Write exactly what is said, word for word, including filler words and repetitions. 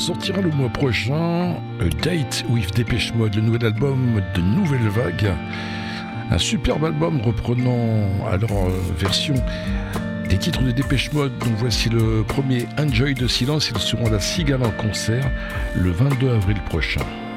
sortira le mois prochain A Date with Dépêche Mode, le nouvel album de Nouvelle Vague. Un superbe album reprenant à leur version des titres de Dépêche Mode. Donc voici le premier Enjoy de Silence. Ils seront à la Cigale en concert le vingt-deux avril prochain.